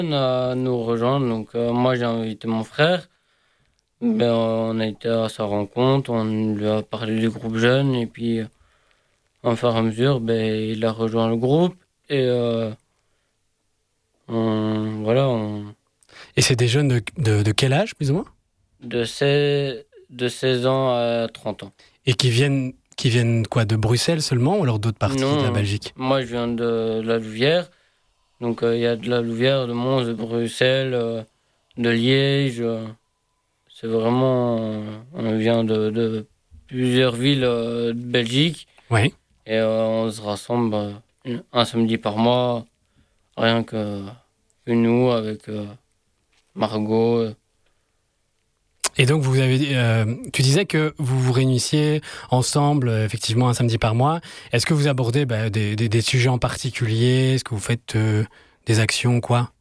À nous rejoindre. Donc, moi, j'ai invité mon frère. Ben, on a été à sa rencontre, on lui a parlé du groupe jeune et puis, au fur et à mesure, ben, il a rejoint le groupe et voilà, Et c'est des jeunes de quel âge, plus ou moins? de 16, de 16 ans à 30 ans. Et qui viennent quoi, de Bruxelles seulement ou alors d'autres parties de la Non, Belgique? moi, je viens de la Louvière. Donc, il y a de la Louvière, de Mons, de Bruxelles, de Liège. C'est vraiment, on vient de plusieurs villes de Belgique Oui. et on se rassemble un samedi par mois, rien que nous avec Margot. Et donc tu disais que vous vous réunissiez ensemble, effectivement, un samedi par mois. Est-ce que vous abordez des sujets en particulier? Est-ce que vous faites des actions, quoi?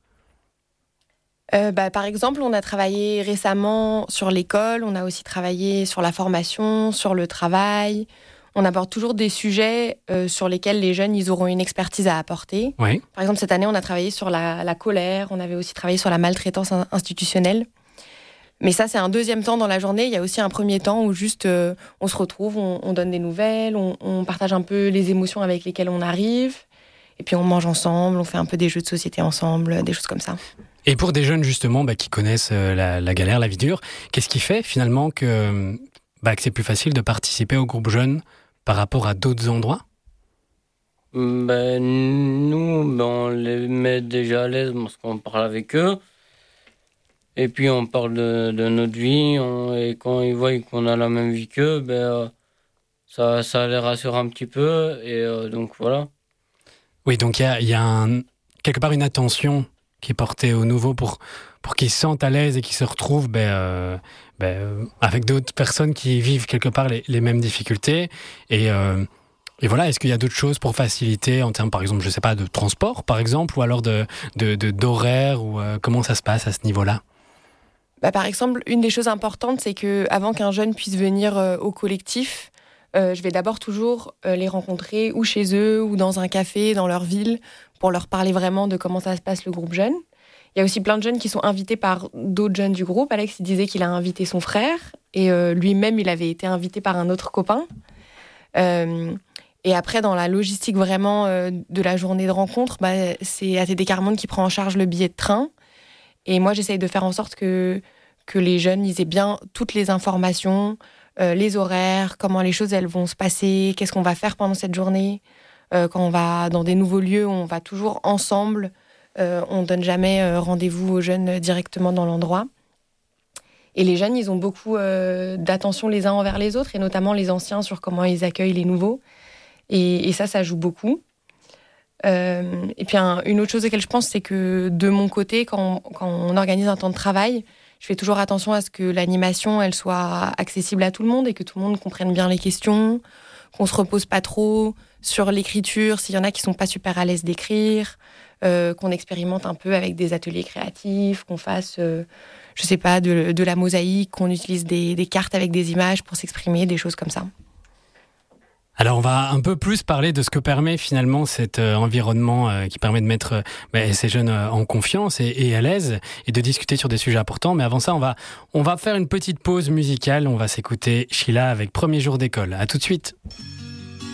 Par exemple, on a travaillé récemment sur l'école, on a aussi travaillé sur la formation, sur le travail. On aborde toujours des sujets sur lesquels les jeunes ils auront une expertise à apporter. Oui. Par exemple, cette année, on a travaillé sur la colère, on avait aussi travaillé sur la maltraitance institutionnelle. Mais ça, c'est un deuxième temps dans la journée. Il y a aussi un premier temps où juste on se retrouve, on donne des nouvelles, on partage un peu les émotions avec lesquelles on arrive. Et puis on mange ensemble, on fait un peu des jeux de société ensemble, des choses comme ça. Et pour des jeunes, justement, qui connaissent la galère, la vie dure, qu'est-ce qui fait finalement que c'est plus facile de participer au groupe jeune par rapport à d'autres endroits? Ben, nous, ben, on les met déjà à l'aise parce qu'on parle avec eux. Et puis on parle de notre vie. Et quand ils voient qu'on a la même vie qu'eux, ben, ça les rassure un petit peu. Et donc voilà. Oui, donc il y a quelque part une attention qui est portée aux nouveaux pour qu'ils se sentent à l'aise et qu'ils se retrouvent avec d'autres personnes qui vivent quelque part les mêmes difficultés. Et voilà, est-ce qu'il y a d'autres choses pour faciliter en termes, par exemple, je sais pas, de transport, par exemple, ou alors d'horaire, ou comment ça se passe à ce niveau-là? Par exemple, une des choses importantes, c'est que avant qu'un jeune puisse venir au collectif, je vais d'abord toujours les rencontrer ou chez eux ou dans un café, dans leur ville, pour leur parler vraiment de comment ça se passe le groupe jeune. Il y a aussi plein de jeunes qui sont invités par d'autres jeunes du groupe. Alex, il disait qu'il a invité son frère et lui-même, il avait été invité par un autre copain. Et après, dans la logistique vraiment de la journée de rencontre, c'est ATD Quart Monde qui prend en charge le billet de train. Et moi, j'essaye de faire en sorte que les jeunes ils aient bien toutes les informations, les horaires, comment les choses elles vont se passer, qu'est-ce qu'on va faire pendant cette journée. Quand on va dans des nouveaux lieux, on va toujours ensemble. On ne donne jamais rendez-vous aux jeunes directement dans l'endroit. Et les jeunes, ils ont beaucoup d'attention les uns envers les autres, et notamment les anciens sur comment ils accueillent les nouveaux. Et ça joue beaucoup. Et puis une autre chose auquel je pense, c'est que de mon côté, quand on organise un temps de travail, je fais toujours attention à ce que l'animation elle soit accessible à tout le monde et que tout le monde comprenne bien les questions, qu'on se repose pas trop sur l'écriture, s'il y en a qui sont pas super à l'aise d'écrire, qu'on expérimente un peu avec des ateliers créatifs, qu'on fasse, je sais pas, de la mosaïque, qu'on utilise des cartes avec des images pour s'exprimer, des choses comme ça. Alors on va un peu plus parler de ce que permet finalement cet environnement qui permet de mettre ces jeunes en confiance et à l'aise et de discuter sur des sujets importants. Mais avant ça, on va faire une petite pause musicale. On va s'écouter Sheila avec Premier jour d'école. À tout de suite.